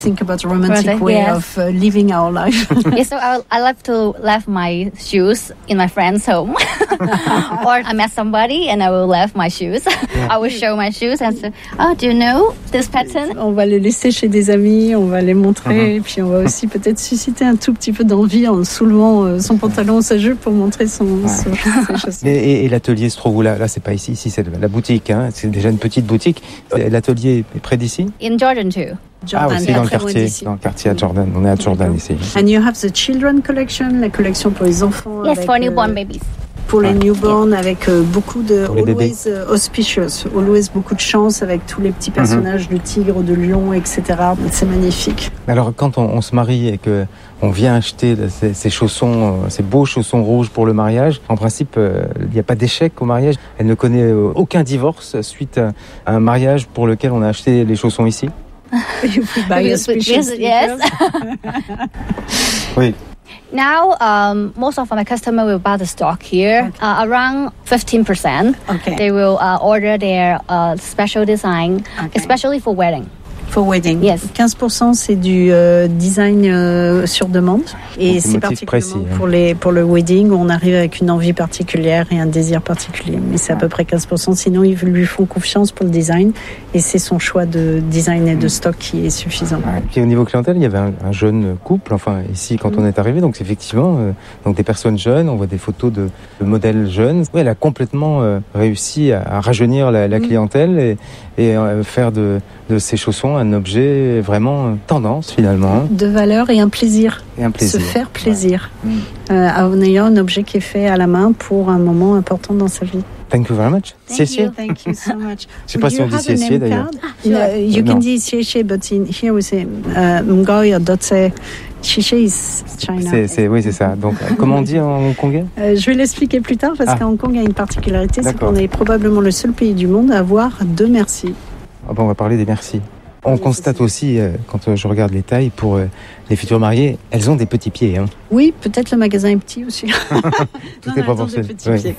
Think about the romantic way of living our life. Yeah, so I love to leave my shoes in my friend's home. Or I met somebody and I will leave my shoes. Yeah. I will show my shoes and say, oh, do you know this pattern? On va les laisser chez des amis, on va les montrer, et puis on va aussi peut-être susciter un tout petit peu d'envie en soulevant son pantalon ou sa jupe pour montrer ses chaussures. Et l'atelier se trouve où là c'est pas ici, c'est la boutique, hein. C'est déjà une petite boutique. L'atelier est près d'ici? In Jordan too. Jordan, aussi dans le quartier à Jordan. On est à Jordan ici. And you have the children collection, la collection pour les enfants. Yes, for newborn babies. Pour les newborns, avec beaucoup de always auspicious, always beaucoup de chance avec tous les petits personnages de tigre, de lion, etc. C'est magnifique. Alors quand on se marie et que on vient acheter ces chaussons, ces beaux chaussons rouges pour le mariage, en principe, il n'y a pas d'échec au mariage. Elle ne connaît aucun divorce suite à un mariage pour lequel on a acheté les chaussons ici. Yes. Oui. Now, most of my customers will buy the stock here. Around 15%. Okay. They will order their special design, especially for wedding. For wedding. Yes. 15% c'est du design sur demande. Et c'est particulièrement précis, pour le wedding où on arrive avec une envie particulière et un désir particulier. Mais c'est à peu près 15%. Sinon, ils lui font confiance pour le design. Et c'est son choix de design et de stock qui est suffisant. Et puis au niveau clientèle, il y avait un jeune couple, enfin ici quand on est arrivé. Donc c'est effectivement donc des personnes jeunes. On voit des photos de modèles jeunes. Oui, elle a complètement réussi à rajeunir la clientèle et faire de ces chaussons un objet vraiment tendance finalement. De valeur et un plaisir. Se faire plaisir. En ayant un objet qui est fait à la main pour un moment important dans sa vie. Thank you very much. Thank you so much. Je sais pas si on dit Siessier d'ailleurs. You can say Siessier, but here we say Ngoy or Dotse. Siessier is China. Oui, c'est ça. Donc, comment on dit en hongkongais? Je vais l'expliquer plus tard parce qu'à Hong Kong, il y a une particularité, c'est qu'on est probablement le seul pays du monde à avoir 2 merci. Ah bon, on va parler des merci. On constate aussi, quand je regarde les tailles, pour les futurs mariés, elles ont des petits pieds. Hein. Oui, peut-être le magasin est petit aussi. Tout est proportionné. Petits pieds.